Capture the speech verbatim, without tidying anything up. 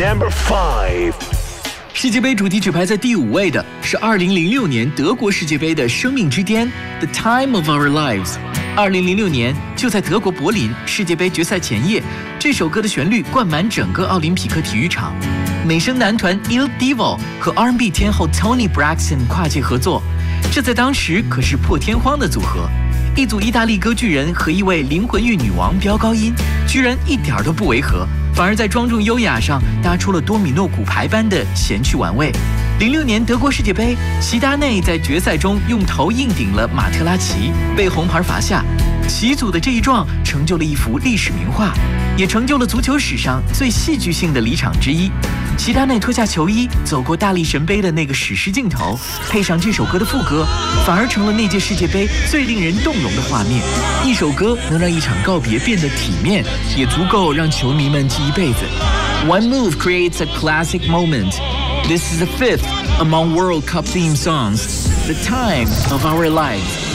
Number five。 世界杯主题曲排在第五位的是二零零六年德国世界杯的《生命之巅》The Time of Our Lives。二零零六年，就在德国柏林世界杯决赛前夜，这首歌的旋律灌满整个奥林匹克体育场。美声男团 Il Divo 和 R and B 天后 Toni Braxton 跨界合作，这在当时可是破天荒的组合。一组意大利歌剧人和一位灵魂乐女王飙高音，居然一点都不违和，反而在庄重优雅上搭出了多米诺骨牌般的闲趣玩味。零六年德国世界杯，齐达内在决赛中用头硬顶了马特拉齐，被红牌罚下。齐祖的这一撞成就了一幅历史名画，也成就了足球史上最戏剧性的离场之一。齐达内脱下球衣，走过大力神杯的那个史诗镜头，配上这首歌的副歌，反而成了那届世界杯最令人动容的画面。一首歌能让一场告别变得体面，也足够让球迷们记一辈子。One move creates a classic moment. This is the fifth among World Cup theme songs, The Time of Our Lives.